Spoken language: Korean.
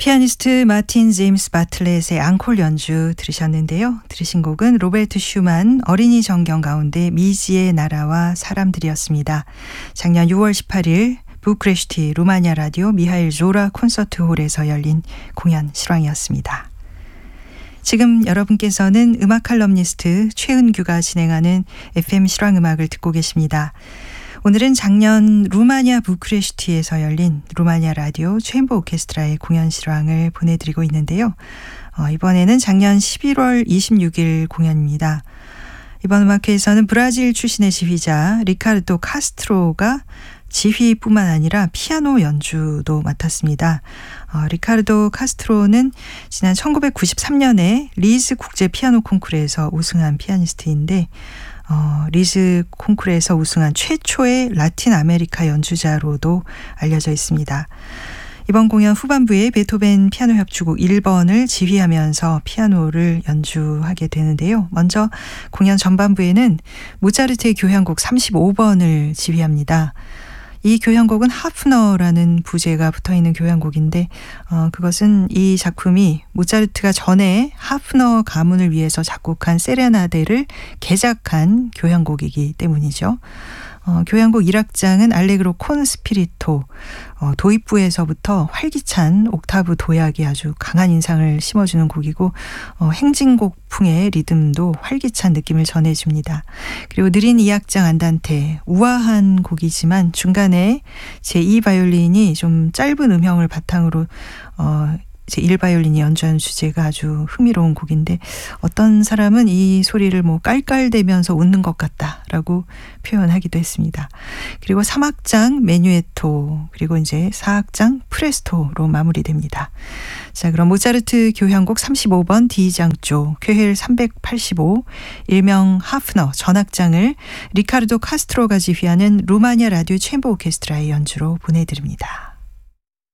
피아니스트 마틴 제임스 바틀렛의 앙콜 연주 들으셨는데요. 들으신 곡은 로베르트 슈만 어린이 정경 가운데 미지의 나라와 사람들이었습니다. 작년 6월 18일 부크레슈티 루마니아 라디오 미하일 조라 콘서트홀에서 열린 공연 실황이었습니다. 지금 여러분께서는 음악 칼럼니스트 최은규가 진행하는 FM 실황음악을 듣고 계십니다. 오늘은 작년 루마니아 부크레슈티에서 열린 루마니아 라디오 챔버 오케스트라의 공연 실황을 보내드리고 있는데요. 이번에는 작년 11월 26일 공연입니다. 이번 음악회에서는 브라질 출신의 지휘자 리카르도 카스트로가 지휘뿐만 아니라 피아노 연주도 맡았습니다. 리카르도 카스트로는 지난 1993년에 리즈 국제 피아노 콩쿠르에서 우승한 피아니스트인데 리즈 콩쿠르에서 우승한 최초의 라틴 아메리카 연주자로도 알려져 있습니다. 이번 공연 후반부에 베토벤 피아노 협주곡 1번을 지휘하면서 피아노를 연주하게 되는데요. 먼저 공연 전반부에는 모차르트의 교향곡 35번을 지휘합니다. 이 교향곡은 하프너라는 부제가 붙어있는 교향곡인데 그것은 이 작품이 모차르트가 전에 하프너 가문을 위해서 작곡한 세레나데를 개작한 교향곡이기 때문이죠. 교향곡 1악장은 알레그로 콘 스피리토, 도입부에서부터 활기찬 옥타브 도약이 아주 강한 인상을 심어주는 곡이고 행진곡풍의 리듬도 활기찬 느낌을 전해줍니다. 그리고 느린 2악장 안단테, 우아한 곡이지만 중간에 제2바이올린이 좀 짧은 음형을 바탕으로 제1바이올린이 연주하는 주제가 아주 흥미로운 곡인데 어떤 사람은 이 소리를 깔깔대면서 웃는 것 같다라고 표현하기도 했습니다. 그리고 3악장 메뉴에토 그리고 이제 4악장 프레스토로 마무리됩니다. 자, 그럼 모차르트 교향곡 35번 D장조 쾌헬 385 일명 하프너 전악장을 리카르도 카스트로가 지휘하는 루마니아 라디오 챔버 오케스트라의 연주로 보내드립니다.